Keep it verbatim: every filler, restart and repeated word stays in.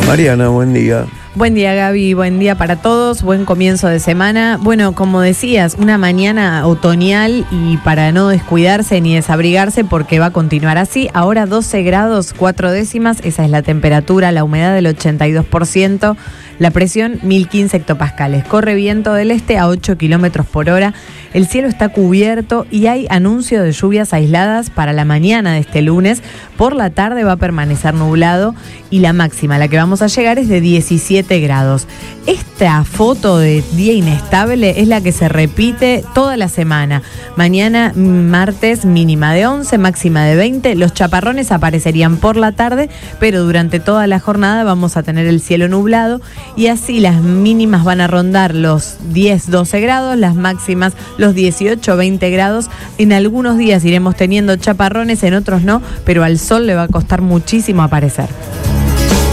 Mariana, buen día. Buen día, Gaby, buen día para todos, buen comienzo de semana. Bueno, como decías, una mañana otoñal y para no descuidarse ni desabrigarse porque va a continuar así. Ahora doce grados, cuatro décimas, esa es la temperatura, la humedad del ochenta y dos por ciento, la presión mil quince hectopascales. Corre viento del este a ocho kilómetros por hora, el cielo está cubierto y hay anuncio de lluvias aisladas para la mañana de este lunes. Por la tarde va a permanecer nublado y la máxima a la que vamos a llegar es de diecisiete grados. Esta foto de día inestable es la que se repite toda la semana. Mañana, martes, mínima de once, máxima de veinte. Los chaparrones aparecerían por la tarde, pero durante toda la jornada vamos a tener el cielo nublado y así las mínimas van a rondar los diez, doce grados, las máximas los dieciocho, veinte grados. En algunos días iremos teniendo chaparrones, en otros no, pero al sol le va a costar muchísimo aparecer.